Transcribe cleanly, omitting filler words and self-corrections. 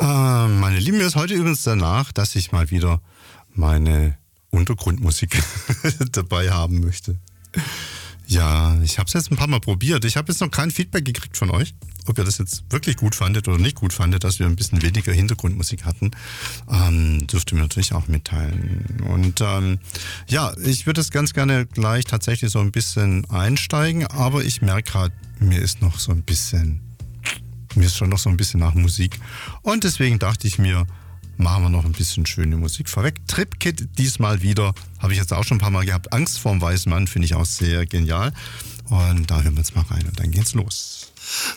Meine Lieben, mir ist heute übrigens danach, dass ich mal wieder meine Untergrundmusik dabei haben möchte. Ja, ich habe es jetzt ein paar Mal probiert. Ich habe jetzt noch kein Feedback gekriegt von euch, ob ihr das jetzt wirklich gut fandet oder nicht gut fandet, dass wir ein bisschen weniger Hintergrundmusik hatten. Dürft ihr mir natürlich auch mitteilen. Und ja, ich würde es ganz gerne gleich tatsächlich so ein bisschen einsteigen, aber ich merke gerade, mir ist schon noch so ein bisschen nach Musik. Und deswegen dachte ich mir, machen wir noch ein bisschen schöne Musik vorweg. Trip-Kit diesmal wieder, habe ich jetzt auch schon ein paar Mal gehabt. Angst vorm weißen Mann finde ich auch sehr genial. Und da hören wir jetzt mal rein und dann geht's los.